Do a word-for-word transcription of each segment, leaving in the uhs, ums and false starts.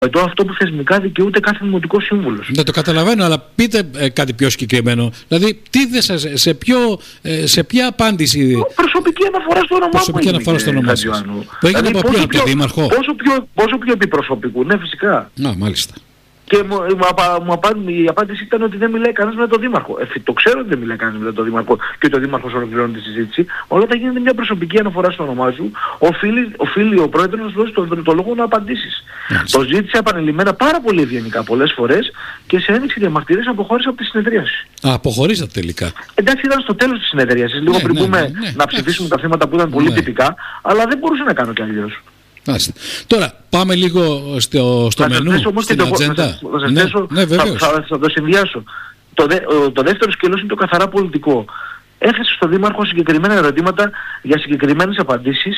αυτό που θεσμικά δικαιούται κάθε δημοτικό σύμβουλος. Δεν το καταλαβαίνω, αλλά πείτε ε, κάτι πιο συγκεκριμένο. Δηλαδή, τι δεν σας, σε, ποιο, ε, σε ποια απάντηση. Προσωπική αναφορά στο όνομά προσωπική μου. Προσωπική αναφορά στο όνομά σας. Το έγινε από ποιον, από τον Δήμαρχο. Πόσο πιο, πόσο πιο επιπροσωπικού, ναι, φυσικά. Να, μάλιστα. Και μου, μου, απα, μου απα, η απάντηση ήταν ότι δεν μιλάει κανένας με τον Δήμαρχο. Ε, το ξέρω ότι δεν μιλάει κανένας με τον Δήμαρχο και ότι ο Δήμαρχος ολοκληρώνει τη συζήτηση. Όλα όταν γίνεται μια προσωπική αναφορά στο όνομά σου, οφείλει, οφείλει ο πρόεδρος να σου δώσει το, το λόγο να απαντήσεις. Μάλιστα. Το ζήτησε επανειλημμένα πάρα πολύ ευγενικά πολλές φορές και σε ένοιξη διαμαρτυρίες αποχώρησε από τη συνεδρίαση. Α, αποχωρήσατε τελικά. Εντάξει, ήταν στο τέλος της συνεδρίασης. Λίγο ναι, πριν ναι, πούμε ναι, ναι, να ψηφίσουμε ναι. τα θέματα που ήταν πολύ ναι. τυπικά, αλλά δεν μπορούσε να κάνω κι αλλιώς. Άστε. Τώρα πάμε λίγο στο, στο μενού, στην το, ατζέντα. Θα, θα, ναι, ναι, θα, θα, θα το συνδυάσω. Το, δε, το δεύτερο σκέλος είναι το καθαρά πολιτικό. Έθεσε στον Δήμαρχο συγκεκριμένα ερωτήματα για συγκεκριμένες απαντήσεις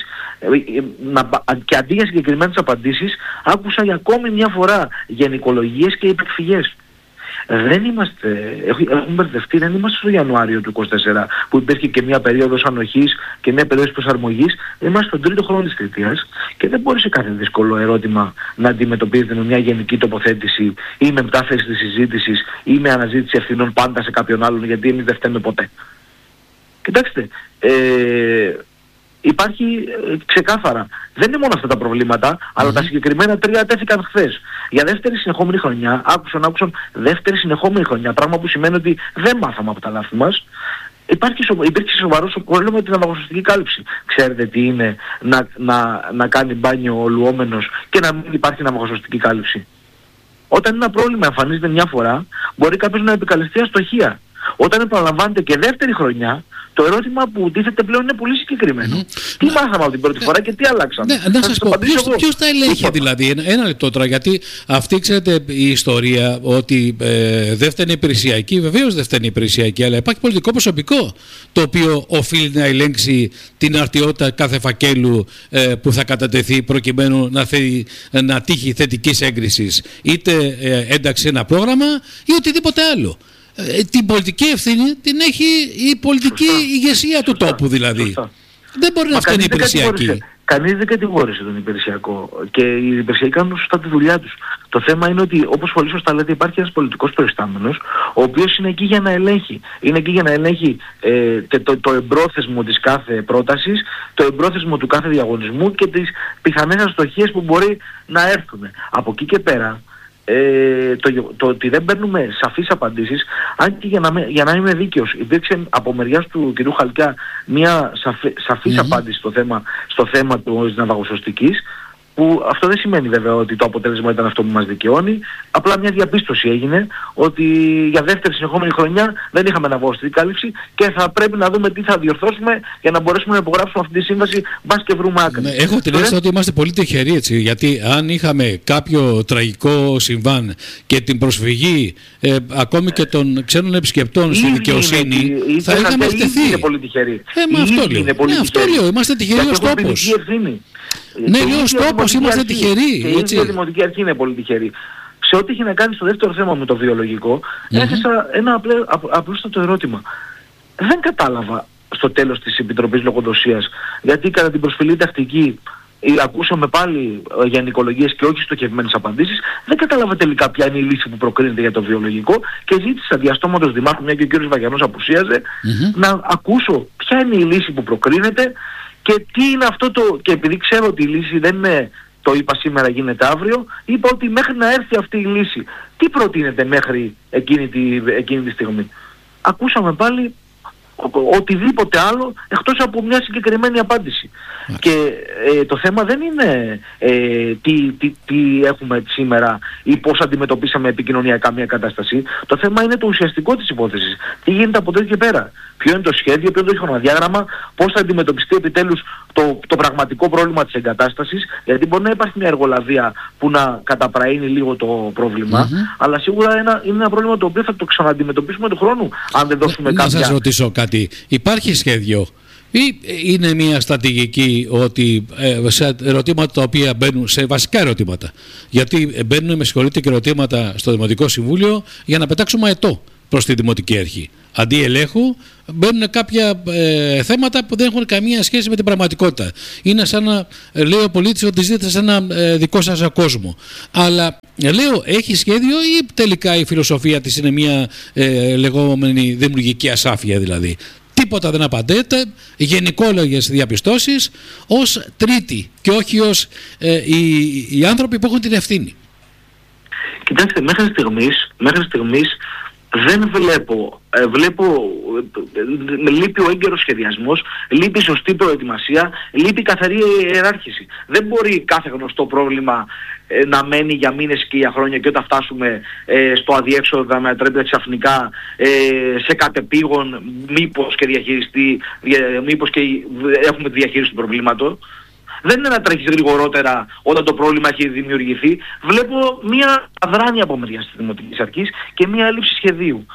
να, και αντί για συγκεκριμένες απαντήσεις άκουσα για ακόμη μια φορά γενικολογίες και υπεκφυγές. Δεν είμαστε, έχουμε μπερδευτεί, δεν είμαστε στο Ιανουάριο του είκοσι τέσσερα που υπήρχε και μια περίοδος ανοχής και μια περίοδος προσαρμογής. Είμαστε στον τρίτο χρόνο της θητείας και δεν μπορεί σε κάθε δύσκολο ερώτημα να αντιμετωπίζεται με μια γενική τοποθέτηση ή με μετάθεση της συζήτησης ή με αναζήτηση ευθυνών πάντα σε κάποιον άλλον, γιατί εμείς δεν φταίμε ποτέ. Κοιτάξτε, ε, υπάρχει ε, ξεκάθαρα. Δεν είναι μόνο αυτά τα προβλήματα, mm-hmm. αλλά τα συγκεκριμένα τρία τέθηκαν χθες. Για δεύτερη συνεχόμενη χρονιά, άκουσαν, άκουσαν, δεύτερη συνεχόμενη χρονιά, πράγμα που σημαίνει ότι δεν μάθαμε από τα λάθη μας. Υπάρχει, σοβα, υπήρξε σοβαρός πρόβλημα με την αναγνωστική κάλυψη. Ξέρετε τι είναι να, να, να κάνει μπάνιο ο λουόμενος και να μην υπάρχει αναγνωστική κάλυψη. Όταν ένα πρόβλημα εμφανίζεται μια φορά, μπορεί κάποιος να επικαλεστεί αστοχία. Όταν επαναλαμβάνεται και δεύτερη χρονιά, το ερώτημα που τίθεται πλέον είναι πολύ συγκεκριμένο. Mm-hmm. Τι μάθαμε από την πρώτη φορά και τι αλλάξαμε. Ναι, να σας πω, ποιος, ποιος τα ελέγχει δηλαδή, ένα, ένα λεπτό τώρα, γιατί αυτή ξέρετε η ιστορία ότι ε, δεν φταίνει υπηρεσιακή, βεβαίως δεν φταίνει υπηρεσιακή, αλλά υπάρχει πολιτικό προσωπικό το οποίο οφείλει να ελέγξει την αρτιότητα κάθε φακέλου ε, που θα κατατεθεί προκειμένου να, θε, να τύχει θετικής έγκρισης, είτε ε, ένταξη ένα πρόγραμμα ή οτιδήποτε άλλο. Ε, την πολιτική ευθύνη την έχει η πολιτική Σωστά. ηγεσία του τόπου δηλαδή. Σωστά. Δεν μπορεί Μα να φταίνει υπηρεσιακή. Κανείς δεν κατηγόρησε τον υπηρεσιακό και οι υπηρεσιακοί κάνουν σωστά τη δουλειά τους. Το θέμα είναι ότι, όπως πολύ σωστά λέτε, υπάρχει ένας πολιτικός προϊστάμενος ο οποίος είναι εκεί για να ελέγχει. Είναι εκεί για να ελέγχει ε, το, το εμπρόθεσμο της κάθε πρότασης, το εμπρόθεσμο του κάθε διαγωνισμού και τις πιθανές αστοχίες που μπορεί να έρθουν. Από εκεί και πέρα, Ε, το, το ότι δεν παίρνουμε σαφείς απαντήσεις, αν και για να, με, για να είμαι δίκαιος, υπήρξε από μεριάς του κ. Χαλκιά μια σαφή, σαφής mm-hmm. απάντηση στο θέμα, στο θέμα της ναυαγοσωστικής, που αυτό δεν σημαίνει βέβαια ότι το αποτέλεσμα ήταν αυτό που μας δικαιώνει, απλά μια διαπίστωση έγινε ότι για δεύτερη συνεχόμενη χρονιά δεν είχαμε ναυαγοσωστική κάλυψη και θα πρέπει να δούμε τι θα διορθώσουμε για να μπορέσουμε να υπογράψουμε αυτή τη σύμβαση, μπας και βρούμε άκρη. Ναι, έχω την αίσθηση ότι είμαστε πολύ τυχεροί έτσι, γιατί αν είχαμε κάποιο τραγικό συμβάν και την προσφυγή ε, ακόμη και των ξένων επισκεπτών στη δικαιοσύνη, είναι, θα είχαμε εκτεθεί. Είναι πολύ τυχεροί. Ε, μα αυτό λέω. Ναι, αυτό λέω. Είμαστε τυχεροί ως τόπος. Ναι, λέω ως τόπος είμαστε τυχεροί. Και η ίδια δημοτική αρχή είναι πολύ τυχερή. Σε ό,τι έχει να κάνει στο δεύτερο θέμα με το βιολογικό, mm-hmm. έθεσα ένα απλέ, απλούστατο ερώτημα. Δεν κατάλαβα στο τέλος της Επιτροπής Λογοδοσίας, γιατί κατά την προσφυλή τακτική ακούσαμε πάλι γενικολογίες και όχι στοχευμένες απαντήσεις, δεν κατάλαβα τελικά ποια είναι η λύση που προκρίνεται για το βιολογικό και ζήτησα διαστόματος δημάρχου, μια και ο κ. Βαγιανός απουσίαζε, mm-hmm. να ακούσω ποια είναι η λύση που προκρίνεται και τι είναι αυτό το... Και επειδή ξέρω ότι η λύση δεν είναι το είπα σήμερα γίνεται αύριο, είπα ότι μέχρι να έρθει αυτή η λύση, τι προτείνεται μέχρι εκείνη τη, εκείνη τη στιγμή. Ακούσαμε πάλι οτιδήποτε άλλο εκτός από μια συγκεκριμένη απάντηση. Yeah. Και ε, το θέμα δεν είναι ε, τι, τι, τι έχουμε σήμερα ή πώς αντιμετωπίσαμε επικοινωνιακά μια κατάσταση. Το θέμα είναι το ουσιαστικό της υπόθεσης. Τι γίνεται από εδώ και πέρα. Ποιο είναι το σχέδιο, ποιο είναι το χρονοδιάγραμμα, πώς θα αντιμετωπιστεί επιτέλους το, το πραγματικό πρόβλημα της εγκατάστασης. Γιατί μπορεί να υπάρχει μια εργολαβία που να καταπραίνει λίγο το πρόβλημα, mm-hmm. αλλά σίγουρα ένα, είναι ένα πρόβλημα το οποίο θα το ξανααντιμετωπίσουμε του χρόνου αν δεν δώσουμε να κάποια... Να σας ρωτήσω κάτι. Υπάρχει σχέδιο ή είναι μια στρατηγική ότι ε, σε ερωτήματα τα οποία μπαίνουν, σε βασικά ερωτήματα, γιατί μπαίνουν με συγχωρείτε και ερωτήματα στο Δημοτικό Συμβούλιο για να πετάξουμε αετό. προς τη Δημοτική Αρχή. Αντί ελέγχου μπαίνουν κάποια ε, θέματα που δεν έχουν καμία σχέση με την πραγματικότητα. Είναι σαν να λέει ο πολίτης ότι ζείτε σε ένα ε, δικό σας κόσμο. Αλλά ε, λέω, έχει σχέδιο ή τελικά η φιλοσοφία της είναι μια ε, λεγόμενη δημιουργική ασάφεια δηλαδή? Τίποτα δεν απαντάτε, γενικόλογες διαπιστώσεις ως τρίτη και όχι ως ε, οι, οι άνθρωποι που έχουν την ευθύνη. Κοιτάξτε, μέχρι στιγμής, μέχρι στιγμής δεν βλέπω, ε, βλέπω, ε, λείπει ο έγκαιρος σχεδιασμός, λείπει σωστή προετοιμασία, λείπει καθαρή ιεράρχηση. Δεν μπορεί κάθε γνωστό πρόβλημα ε, να μένει για μήνες και για χρόνια και όταν φτάσουμε ε, στο αδιέξοδο να μετατρέπεται ξαφνικά ε, σε κατεπήγον μήπως και διαχειριστεί, δια, μήπως και έχουμε τη διαχείριση του προβλήματος. Δεν είναι να τρέχεις γρηγορότερα όταν το πρόβλημα έχει δημιουργηθεί. Βλέπω μία αδράνεια από μεριά της Δημοτικής Αρχής και μία έλλειψη σχεδίου.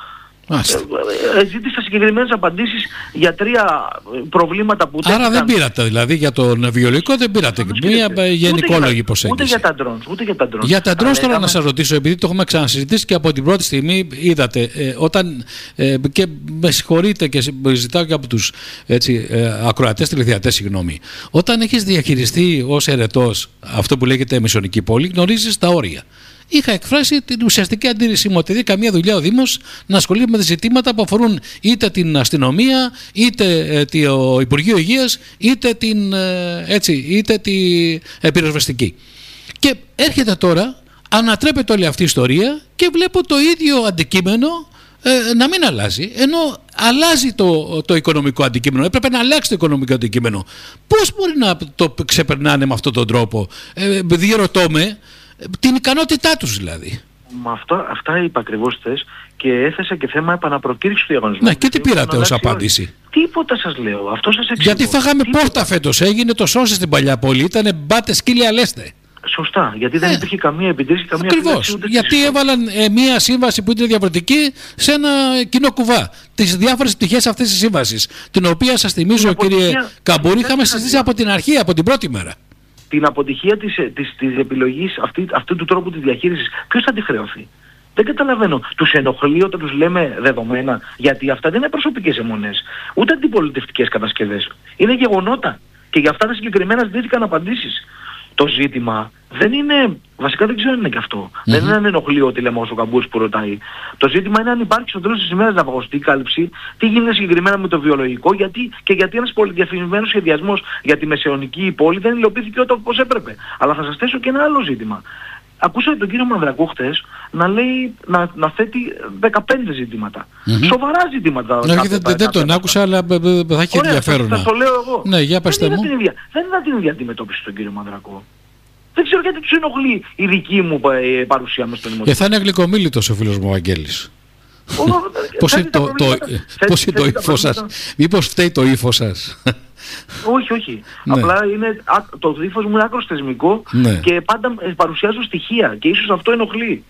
Ε, ζήτησα συγκεκριμένες απαντήσεις για τρία προβλήματα που... Άρα δεν πήρατε, δηλαδή για τον βιολογικό δεν πήρατε μία γενικόλογη προσέγγιση. Ούτε για τα ντρόντς, ούτε για τα ντρόντς. Για τα ντρόντς τώρα να σας ρωτήσω, επειδή το έχουμε ξανασυζητήσει και από την πρώτη στιγμή είδατε, ε, όταν, ε, και με συγχωρείτε και ζητάω και από τους έτσι, ε, ακροατές, τηλεθεατές, συγγνώμη, όταν έχεις διαχειριστεί ως ερετός αυτό που λέγεται μεσονική πόλη, γνωρίζεις τα όρια. Είχα εκφράσει την ουσιαστική αντίρρησή μου ότι δεν καμία δουλειά ο Δήμος να ασχολείται με ζητήματα που αφορούν είτε την αστυνομία, είτε ε, το Υπουργείο Υγείας, είτε την, ε, έτσι, είτε τη ε, πυροσβεστική. Και έρχεται τώρα, ανατρέπεται όλη αυτή η ιστορία και βλέπω το ίδιο αντικείμενο ε, να μην αλλάζει, ενώ αλλάζει το, το οικονομικό αντικείμενο. Έπρεπε να αλλάξει το οικονομικό αντικείμενο. Πώς μπορεί να το ξεπερνάνε με αυτόν τον τρόπο? Ε, διερωτώ με την ικανότητά τους δηλαδή. Μα αυτό, αυτά είπα ακριβώς χθες και έθεσα και θέμα επαναπροκήρυξης του διαγωνισμού. Ναι, και τι πήρατε ως απάντηση? Τίποτα σας λέω, αυτό σας εξηγώ. Γιατί φάγαμε πόρτα φέτος, έγινε το σώσε στην παλιά πόλη, ήτανε μπάτε σκύλια λέστε. Σωστά, γιατί δεν ε, υπήρχε καμία επιτήρηση, καμία ακριβώς, γιατί έβαλαν ε, μία σύμβαση που ήταν διαφορετική σε ένα κοινό κουβά. Τις διάφορες πτυχές αυτής της σύμβασης, την οποία σας θυμίζω κύριε Καμπούρη, είχαμε συζητήσει από την αρχή, από την πρώτη μέρα. Την αποτυχία της, της, της επιλογής αυτή, αυτού του τρόπου της διαχείρισης, ποιος θα τη χρεωθεί? Δεν καταλαβαίνω. Τους ενοχλεί όταν τους λέμε δεδομένα, γιατί αυτά δεν είναι προσωπικές αιμονές, ούτε αντιπολιτευτικές κατασκευές. Είναι γεγονότα. Και για αυτά τα συγκεκριμένα ζητήθηκαν απαντήσεις. Το ζήτημα δεν είναι, βασικά δεν ξέρω αν είναι και αυτό. Mm-hmm. Δεν είναι αν ενοχλεί ότι λέμε όσο Καμπούρης που ρωτάει. Το ζήτημα είναι αν υπάρχει στο τέλος της ημέρας ναυαγωστή κάλυψη, τι γίνεται συγκεκριμένα με το βιολογικό, γιατί, και γιατί ένας πολυδιαφημισμένος σχεδιασμός για τη μεσαιωνική πόλη δεν υλοποιήθηκε όπως έπρεπε. Αλλά θα σας θέσω και ένα άλλο ζήτημα. Ακούσατε τον κύριο Μανδρακό χτες να λέει, να, να θέτει δεκαπέντε ζητήματα. Mm-hmm. Σοβαρά ζητήματα. Ναι, δεν, δεν, δεν τον άκουσα, αλλά θα έχει ενδιαφέρον. Θα το λέω εγώ. Ναι, για πέστε μου. Δεν είδα την ίδια αντιμετώπιση στον κύριο Μανδρακό. Δεν ξέρω γιατί τους ενοχλεί η δική μου ε, παρουσία μες στον Δημοτικό. Και θα είναι γλυκομίλητος ο φίλος μου ο Αγγέλης. Πώς είναι το, το, πώς είναι το ύφος σας? Μήπως φταίει το ύφος σας? Όχι, όχι. Ναι. Απλά είναι, το ύφος μου είναι άκρος θεσμικό, ναι, και πάντα παρουσιάζω στοιχεία και ίσως αυτό ενοχλεί.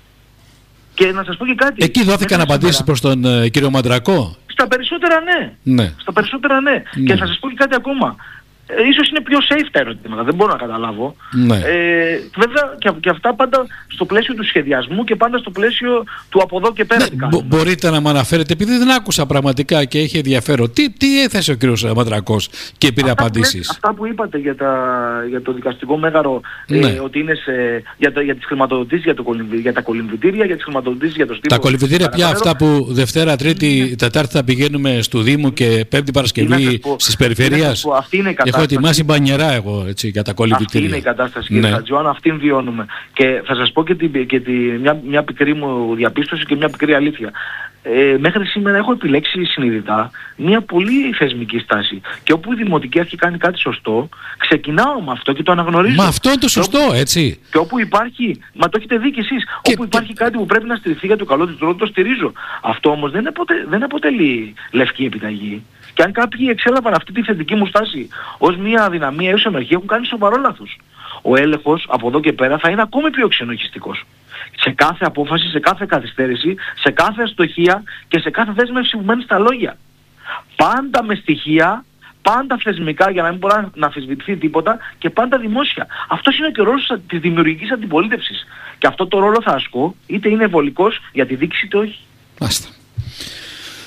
Και να σας πω και κάτι. Εκεί δόθηκαν απαντήσεις προς τον ε, κύριο Μανδρακό? Στα περισσότερα ναι. ναι. Στα περισσότερα ναι. ναι. Και θα σας πω και κάτι ακόμα. Ε, ίσως είναι πιο safe τα ερωτήματα, δεν μπορώ να καταλάβω. Ναι. Ε, βέβαια και, και αυτά πάντα στο πλαίσιο του σχεδιασμού και πάντα στο πλαίσιο του από εδώ και πέρα. Ναι, μπο, μπορείτε να μου αναφέρετε, επειδή δεν άκουσα πραγματικά και έχει ενδιαφέρον, τι, τι έθεσε ο κύριος Μανδρακός και πήρε αυτά απαντήσεις? Που, αυτά που είπατε για, τα, για το δικαστικό μέγαρο, ναι, ε, ότι είναι σε, για, τα, για τις χρηματοδοτήσεις, για, το, για τα κολυμβητήρια, για τις χρηματοδοτήσεις για το στήμα. Τα κολυμβητήρια πια αυτά που Δευτέρα, Τρίτη, ναι, Τετάρτη θα πηγαίνουμε στο Δήμο και Πέμπτη Παρασκευή στις περιφερειές. Αυτή είναι η Έχω ετοιμάσει μπανιερά εγώ έτσι, για τα κολυμβητήρια. Αυτή είναι η κατάσταση, κύριε ναι. Χατζιωάννα, αυτήν βιώνουμε. Και θα σας πω και, την, και την, μια, μια πικρή μου διαπίστωση και μια πικρή αλήθεια. Ε, μέχρι σήμερα έχω επιλέξει συνειδητά μια πολύ θεσμική στάση. Και όπου η Δημοτική Αρχή κάνει κάτι σωστό, ξεκινάω με αυτό και το αναγνωρίζω. Μα αυτό είναι το σωστό, όπου, έτσι. Και όπου υπάρχει, μα το έχετε δει κι εσείς, και, όπου υπάρχει και... κάτι που πρέπει να στηριχθεί για το καλό του τρόπου, το στηρίζω. Αυτό όμως δεν, αποτε, δεν αποτελεί λευκή επιταγή. Και αν κάποιοι εξέλαβαν αυτή τη θετική μου στάση ως μια αδυναμία ή ως ενοχή, έχουν κάνει σοβαρό λάθος. Ο έλεγχος από εδώ και πέρα θα είναι ακόμη πιο ξενοχιστικός. Σε κάθε απόφαση, σε κάθε καθυστέρηση, σε κάθε αστοχία και σε κάθε δέσμευση που μένει στα λόγια. Πάντα με στοιχεία, πάντα θεσμικά για να μην μπορεί να αμφισβητηθεί τίποτα και πάντα δημόσια. Αυτός είναι και ο ρόλος της δημιουργικής αντιπολίτευσης. Και αυτό το ρόλο θα ασκώ, είτε είναι βολικός για τη δίκηση είτε όχι. Άστα.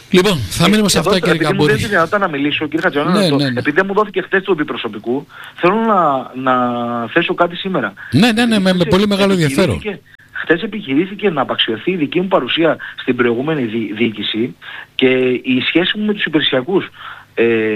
Λοιπόν, θα μείνουμε σε αυτά, κύριε Καμπούρη. Επειδή μου δίνει τη δυνατότητα να μιλήσω, κύριε Χατζιωάννη, ναι, ναι, ναι. επειδή μου δόθηκε χθες το προσωπικού, θέλω να, να θέσω κάτι σήμερα. Ναι, ναι, ναι, με, με πολύ μεγάλο ενδιαφέρον. Χθες επιχειρήθηκε να απαξιωθεί η δική μου παρουσία στην προηγούμενη δι, διοίκηση και η σχέση μου με τους υπηρεσιακούς. Ε,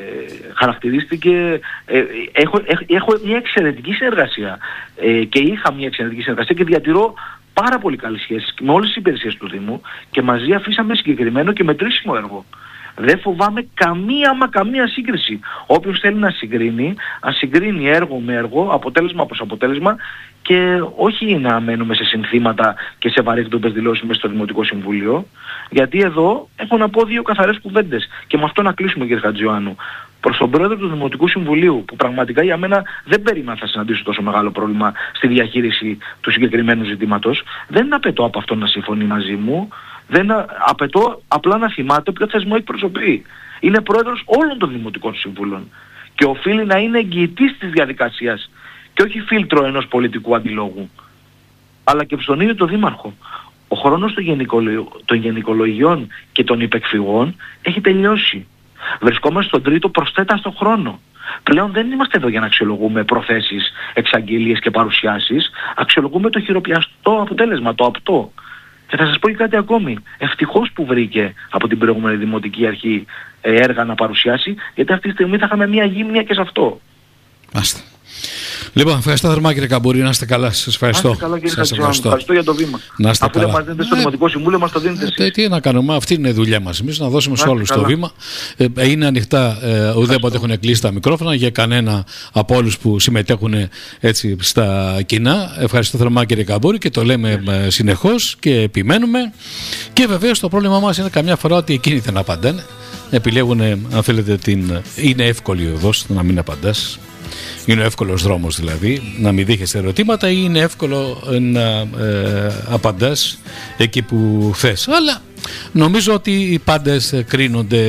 χαρακτηρίστηκε, ε, έχω, έχω, έχω μια εξαιρετική συνεργασία ε, και είχα μια εξαιρετική συνεργασία και διατηρώ πάρα πολύ καλές σχέσεις με όλες τις υπηρεσίες του Δήμου και μαζί αφήσαμε συγκεκριμένο και μετρήσιμο έργο. Δεν φοβάμαι καμία μα καμία σύγκριση. Όποιος θέλει να συγκρίνει, να συγκρίνει έργο με έργο, αποτέλεσμα προς αποτέλεσμα και όχι να μένουμε σε συνθήματα και σε βαρύγδουπες δηλώσεις μες στο Δημοτικό Συμβούλιο. Γιατί εδώ έχω να πω δύο καθαρές κουβέντες και με αυτό να κλείσουμε, κύριε Χατζιωάννου. Προς τον πρόεδρο του Δημοτικού Συμβουλίου, που πραγματικά για μένα δεν περίμενα θα συναντήσω τόσο μεγάλο πρόβλημα στη διαχείριση του συγκεκριμένου ζητήματος, δεν απαιτώ από αυτό να συμφωνεί μαζί μου. Δεν απαιτώ απλά να θυμάται ποιο θεσμό εκπροσωπεί. Είναι πρόεδρος όλων των Δημοτικών Συμβούλων και οφείλει να είναι εγγυητής της διαδικασίας και όχι φίλτρο ενός πολιτικού αντιλόγου. Αλλά και στον ίδιο τον Δήμαρχο. Ο χρόνος των, γενικολο... των γενικολογιών και των υπεκφυγών έχει τελειώσει. Βρισκόμαστε στον τρίτο προσθέταστο χρόνο. Πλέον δεν είμαστε εδώ για να αξιολογούμε προθέσεις, εξαγγελίες και παρουσιάσεις. Αξιολογούμε το χειροπιαστό αποτέλεσμα, το απτό. Και θα σας πω και κάτι ακόμη. Ευτυχώς που βρήκε από την προηγούμενη Δημοτική Αρχή έργα να παρουσιάσει, γιατί αυτή τη στιγμή θα είχαμε μια γύμνια και σε αυτό. Άστε. Λοιπόν, ευχαριστώ θερμά, κύριε Καμπούρη, να είστε καλά. Σας ευχαριστώ. Να είστε καλά, κύριε Χατζιωάννου. Ευχαριστώ για το βήμα. Να είστε Αφού καλά. δεν μας δίνετε στο ε, Δημοτικό Συμβούλιο, μας το δίνετε εσείς. Ε, τι να κάνουμε, αυτή είναι η δουλειά μας. Εμείς να δώσουμε σε όλους το βήμα. Ε, είναι ανοιχτά, ε, ουδέποτε έχουν κλείσει τα μικρόφωνα για κανένα από όλους που συμμετέχουν έτσι στα κοινά. Ευχαριστώ θερμά, κύριε Καμπούρη, και το λέμε ε, συνεχώς και επιμένουμε. Και βεβαίως το πρόβλημά μας είναι καμιά φορά ότι εκείνοι δεν απαντάνε. Επιλέγουν, αν θέλετε, την... είναι εύκολη η οδός να μην απαντάς. Είναι ο εύκολος δρόμος δηλαδή, να μην δείχνεις ερωτήματα, ή είναι εύκολο να ε, απαντάς εκεί που θες. Αλλά νομίζω ότι οι πάντες κρίνονται.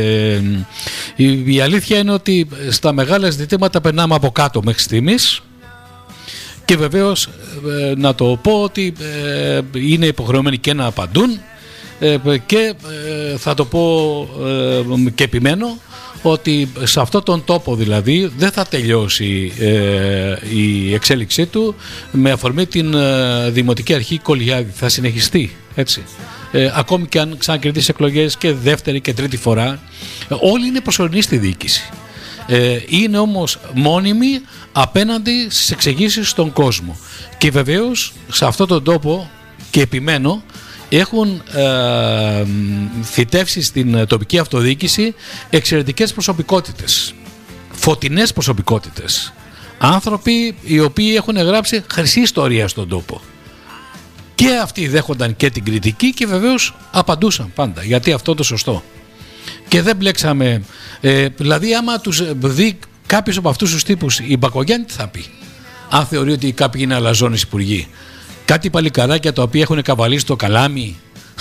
Η, η αλήθεια είναι ότι στα μεγάλα ζητήματα περνάμε από κάτω μέχρι στιγμής. Και βεβαίως ε, να το πω ότι ε, είναι υποχρεωμένοι και να απαντούν ε, και ε, θα το πω ε, και επιμένω ότι σε αυτόν τον τόπο δηλαδή δεν θα τελειώσει ε, η εξέλιξή του με αφορμή την ε, Δημοτική Αρχή Κολιάδη. Θα συνεχιστεί έτσι. Ε, ακόμη και αν ξανακερδίσει εκλογές και δεύτερη και τρίτη φορά, ε, όλοι είναι προσωρινοί στη διοίκηση. Ε, είναι όμως μόνιμοι απέναντι στις εξηγήσεις στον κόσμο. Και βεβαίως σε αυτόν τον τόπο, και επιμένω, έχουν ε, θητεύσει στην τοπική αυτοδιοίκηση εξαιρετικές προσωπικότητες, φωτεινές προσωπικότητες, άνθρωποι οι οποίοι έχουν γράψει χρυσή ιστορία στον τόπο. Και αυτοί δέχονταν και την κριτική και βεβαίως απαντούσαν πάντα, γιατί αυτό το σωστό. Και δεν μπλέξαμε, ε, δηλαδή άμα τους δει κάποιος από αυτούς τους τύπους, η Μπακογιάννη τι θα πει, αν θεωρεί ότι κάποιοι είναι αλαζόνες υπουργοί. Κάτι παλικαράκια τα οποία έχουν καβαλήσει το καλάμι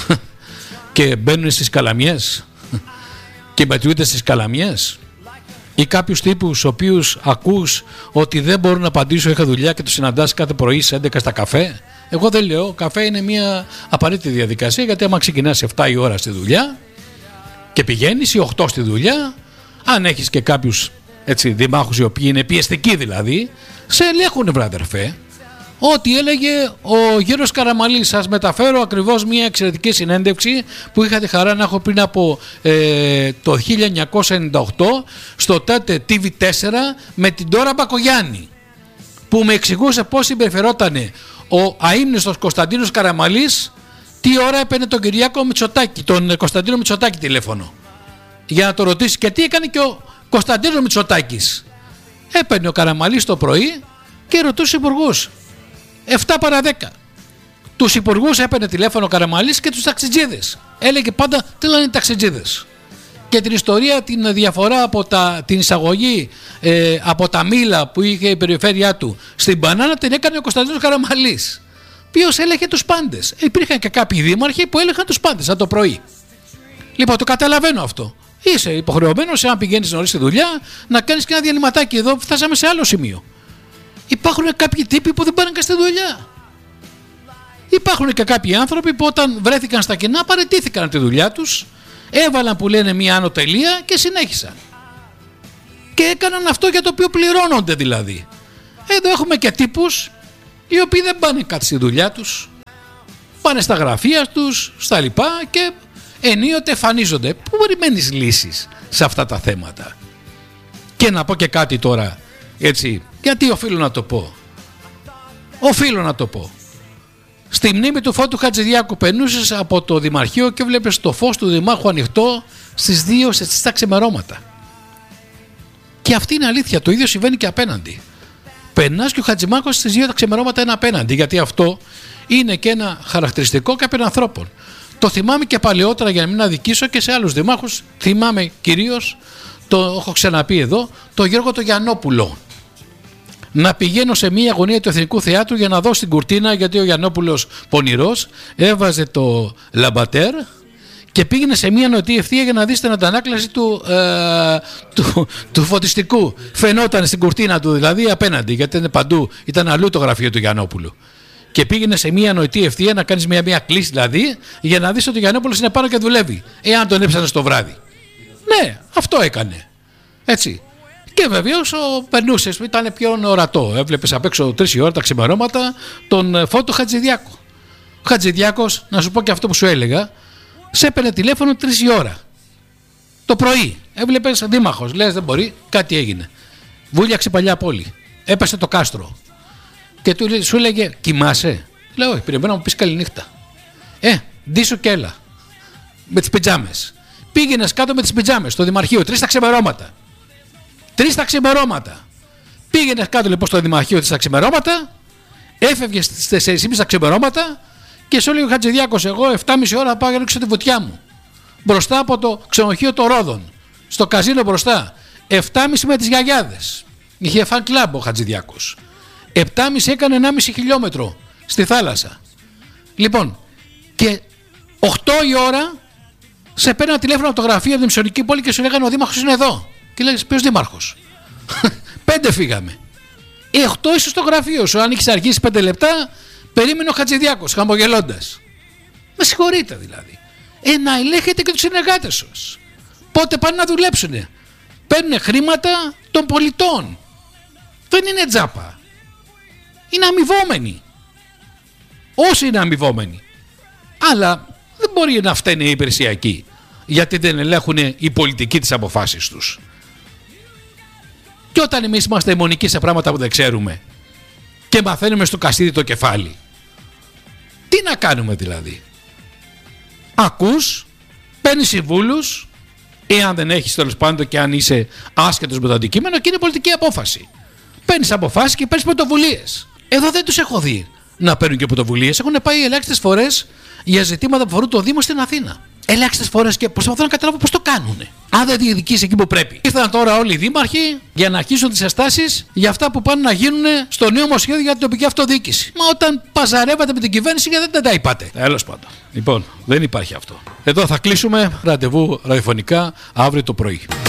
και μπαίνουν στις καλαμιές και μετριούνται στις καλαμιές, ή κάποιους τύπους ο οποίους ακούς ότι δεν μπορούν να απαντήσουν, είχα δουλειά και τους συναντάς κάθε πρωί στις έντεκα στα καφέ. Εγώ δεν λέω, καφέ είναι μια απαραίτητη διαδικασία, γιατί άμα ξεκινάς επτά η ώρα στη δουλειά και πηγαίνεις ή οκτώ στη δουλειά, αν έχεις και κάποιους έτσι, δημάρχους οι οποίοι είναι πιεστικοί δηλαδή, σε ελέγχουν, βρε αδερφέ. Ό,τι έλεγε ο Γέρος Καραμαλής. Σας μεταφέρω ακριβώς μια εξαιρετική συνέντευξη που είχα τη χαρά να έχω πριν από ε, το χίλια εννιακόσια ενενήντα οκτώ στο τότε τι βι τέσσερα με την Ντόρα Μπακογιάννη, που με εξηγούσε πώς συμπεριφερόταν ο αείμνηστος Κωνσταντίνος Καραμαλής, τι ώρα έπαιρνε τον Κυριάκο Μητσοτάκη, τον Κωνσταντίνο Μητσοτάκη τηλέφωνο, για να το ρωτήσει και τι έκανε και ο Κωνσταντίνος Μητσοτάκης. Έπαιρνε ο Καραμαλής το πρωί και ρωτούσε υπουργούς. εφτά παρά δέκα. Τους υπουργούς έπαιρνε τηλέφωνο ο Καραμαλής και τους ταξιτζίδες. Έλεγε πάντα τι λένε οι ταξιτζίδες. Και την ιστορία, την διαφορά από τα, την εισαγωγή ε, από τα μήλα που είχε η περιφέρειά του στην μπανάνα την έκανε ο Κωνσταντίνος Καραμαλής. Ποιος έλεγε τους πάντες. Υπήρχαν και κάποιοι δήμαρχοι που έλεγαν τους πάντες σαν το πρωί. Λοιπόν, το καταλαβαίνω αυτό. Είσαι υποχρεωμένος, αν πηγαίνεις νωρίς στη δουλειά, να κάνεις και ένα διαλυματάκι. Εδώ φτάσαμε σε άλλο σημείο. Υπάρχουν κάποιοι τύποι που δεν πάνε και στη δουλειά. Υπάρχουν και κάποιοι άνθρωποι που όταν βρέθηκαν στα κοινά παραιτήθηκαν από τη δουλειά τους Έβαλαν που λένε μία άνω τελεία και συνέχισαν. Και έκαναν αυτό για το οποίο πληρώνονται δηλαδή. Εδώ έχουμε και τύπους οι οποίοι δεν πάνε κάτι στη δουλειά τους. Πάνε στα γραφεία τους, στα λοιπά και ενίοτε εμφανίζονται. Πού περιμένεις λύσεις σε αυτά τα θέματα? Και να πω και κάτι τώρα, έτσι, γιατί οφείλω να το πω. Οφείλω να το πω. Στη μνήμη του Φώτου Χατζηδιάκου περνούσες από το Δημαρχείο και βλέπεις το φως του Δημάρχου ανοιχτό στις δύο στις τα ξεμερώματα. Και αυτή είναι αλήθεια, το ίδιο συμβαίνει και απέναντι. Περνάς και ο Χατζημάκος στις δύο τα ξεμερώματα είναι απέναντι, γιατί αυτό είναι και ένα χαρακτηριστικό κάποιων ανθρώπων. Το θυμάμαι και παλαιότερα, για να μην αδικήσω, και σε άλλους δημάρχους. Θυμάμαι κυρίως, το έχω ξαναπεί εδώ, το Γιώργο το Γιαννόπουλο. Να πηγαίνω σε μία γωνία του Εθνικού Θεάτρου για να δω στην κουρτίνα, γιατί ο Γιαννόπουλος πονηρός έβαζε το λαμπατέρ και πήγαινε σε μία νοητή ευθεία για να δεις την αντανάκλαση του, ε, του, του φωτιστικού. Φαινόταν στην κουρτίνα του δηλαδή απέναντι, γιατί ήταν παντού, ήταν αλλού το γραφείο του Γιαννόπουλου. Και πήγαινε σε μία νοητή ευθεία να κάνεις μία, μία κλίση δηλαδή, για να δεις ότι ο Γιαννόπουλος είναι πάνω και δουλεύει, εάν τον έψανε στο βράδυ. Ναι, αυτό έκανε. Έτσι. Και βεβαίως περνούσες, ήταν πιο ορατό. Έβλεπες απ' έξω τρεις η ώρα τα ξημερώματα τον Φώτο Χατζηδιάκο. Ο Χατζηδιάκος, να σου πω και αυτό που σου έλεγα, σε έπαιρνε τηλέφωνο τρεις η ώρα το πρωί. Έβλεπες δήμαρχος, λες δεν μπορεί, κάτι έγινε. Βούλιαξε παλιά πόλη. Έπεσε το κάστρο. Και του, σου έλεγε, κοιμάσαι? Λέω, όχι, περιμένω να μου πεις καληνύχτα. Ε, ντύσου και έλα. Με τις πιτζάμες. Πήγαινες κάτω με τις πιτζάμες στο Δημαρχείο, τρεις τα ξημερώματα. Τρεις τα ξημερώματα. Πήγαινες κάτω λοιπόν στο Δημαρχείο τρεις τα ξημερώματα, έφευγες στις τέσσερις και μισή τα ξημερώματα και σου έλεγε ο Χατζηδιάκος, εγώ εφτά και μισή ώρα πάω να ρίξω τη βουτιά μου. Μπροστά από το ξενοδοχείο των Ρόδων, στο καζίνο μπροστά. εφτά και μισή με τις γιαγιάδες. Είχε φαν κλαμπ ο Χατζηδιάκος. εφτά και μισή έκανε ενάμιση χιλιόμετρο στη θάλασσα. Λοιπόν, και οκτώ η ώρα σε παίρνει τηλέφωνο από το γραφείο από τη Μισονική πόλη και σου λέγανε ο δήμαρχος είναι εδώ. Και λέγεις ποιος δήμαρχος? Πέντε φύγαμε. Ε, οκτώ είσαι στο γραφείο σου. Αν είχες αργήσει πέντε λεπτά, περίμενε ο Χατζηδιάκος χαμογελώντας. Με συγχωρείτε δηλαδή. Ε, να ελέγχετε και τους συνεργάτες σας. Πότε πάνε να δουλέψουνε? Παίρνουν χρήματα των πολιτών. Δεν είναι τζάπα. Είναι αμοιβόμενοι. Όσοι είναι αμοιβόμενοι. Αλλά δεν μπορεί να φταίνε οι υπηρεσιακοί, γιατί δεν ελέγχουν οι πολιτικοί τις αποφάσεις τους. Και όταν εμείς είμαστε αιμονικοί σε πράγματα που δεν ξέρουμε και μαθαίνουμε στο κασίδι το κεφάλι, τι να κάνουμε δηλαδή? Ακούς, παίρνεις συμβούλους, εάν δεν έχεις τέλος πάντων και αν είσαι άσχετος με το αντικείμενο, και είναι πολιτική απόφαση. Παίρνεις αποφάσεις και παίρνεις πρωτοβουλίες. Εδώ δεν τους έχω δει να παίρνουν και πρωτοβουλίες. Έχουν πάει ελάχιστες φορές για ζητήματα που αφορούν το Δήμο στην Αθήνα. Ελάχιστες φορές και προσπαθώ να καταλάβω πώς το κάνουνε. Αν δεν διεκδικείς εκεί που πρέπει. Ήρθαν τώρα όλοι οι δήμαρχοι για να αρχίσουν τις εστάσεις για αυτά που πάνε να γίνουν στο νέο νομοσχέδιο για την τοπική αυτοδιοίκηση. Μα όταν παζαρεύατε με την κυβέρνηση, γιατί δεν τα είπατε? Τέλος πάντων. Λοιπόν, δεν υπάρχει αυτό. Εδώ θα κλείσουμε. Ραντεβού ραδιοφωνικά αύριο το πρωί.